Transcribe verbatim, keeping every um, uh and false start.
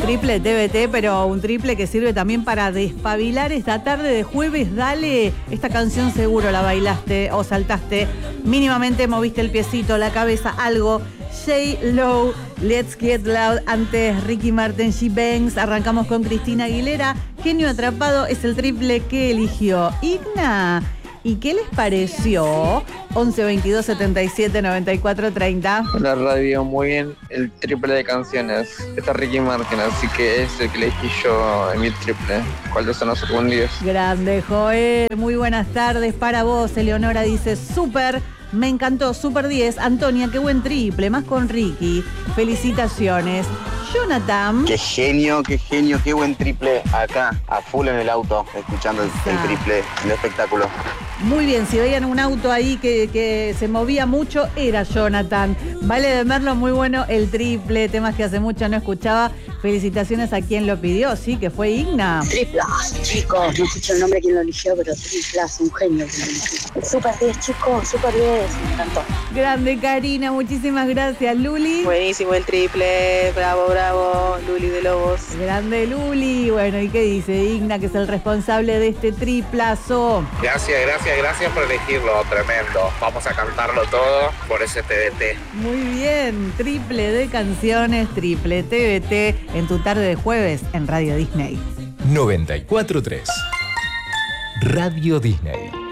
triple T V T, pero un triple que sirve también para despabilar esta tarde de jueves. Dale, esta canción seguro la bailaste o saltaste, mínimamente moviste el piecito, la cabeza, algo. J-Lo, Let's Get Loud, antes Ricky Martin, She Bangs. Arrancamos con Cristina Aguilera. Genio Atrapado es el triple que eligió Igna. ¿Y qué les pareció? once veintidós setenta y siete noventa y cuatro treinta. La radio, muy bien, el triple de canciones. Está Ricky Martin, así que es el que elegí yo en mi triple. ¿Cuál de esos no sorprendidos? Grande, Joel. Muy buenas tardes para vos. Eleonora dice, súper, me encantó, súper diez. Antonia, qué buen triple, más con Ricky. Felicitaciones. Jonathan. Qué genio, qué genio, qué buen triple acá, a full en el auto, escuchando el, el triple, el espectáculo. Muy bien, si veían un auto ahí que, que se movía mucho, era Jonathan. Vale de Merlo, muy bueno el triple, temas que hace mucho no escuchaba. Felicitaciones a quien lo pidió, sí, que fue Igna. Triplas, chicos, no escucho el nombre de quien lo eligió, pero triplas, un genio que lo eligió. Super diez, chicos, super diez, me encantó. Grande, Karina, muchísimas gracias. Luli. Buenísimo el triple, bravo, bravo, Luli de Lobos. Grande, Luli. Bueno, ¿y qué dice Igna, que es el responsable de este triplazo? Gracias, gracias, gracias por elegirlo, tremendo. Vamos a cantarlo todo por ese T V T. Muy bien, triple de canciones, triple T V T en tu tarde de jueves en Radio Disney. noventa y cuatro punto tres Radio Disney.